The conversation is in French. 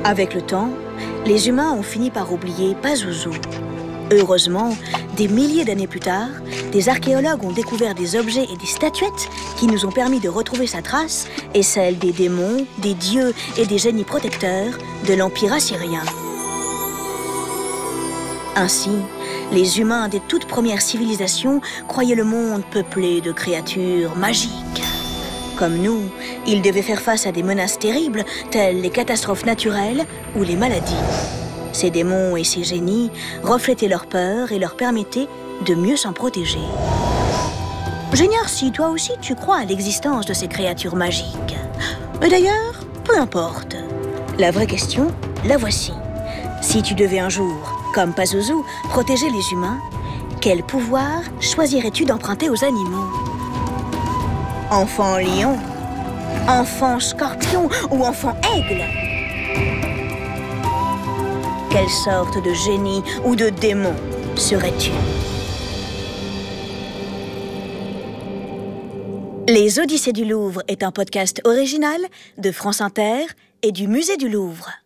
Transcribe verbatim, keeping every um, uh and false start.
Avec le temps, les humains ont fini par oublier Pazuzu. Heureusement, des milliers d'années plus tard, des archéologues ont découvert des objets et des statuettes qui nous ont permis de retrouver sa trace et celle des démons, des dieux et des génies protecteurs de l'Empire assyrien. Ainsi, les humains des toutes premières civilisations croyaient le monde peuplé de créatures magiques. Comme nous, ils devaient faire face à des menaces terribles telles les catastrophes naturelles ou les maladies. Ces démons et ces génies reflétaient leur peur et leur permettaient de mieux s'en protéger. J'ignore si toi aussi tu crois à l'existence de ces créatures magiques. Mais d'ailleurs, peu importe. La vraie question, la voici. Si tu devais un jour, comme Pazuzu, protéger les humains, quel pouvoir choisirais-tu d'emprunter aux animaux? Enfant lion, enfant scorpion ou enfant aigle? Quelle sorte de génie ou de démon serais-tu? Les Odyssées du Louvre est un podcast original de France Inter et du Musée du Louvre.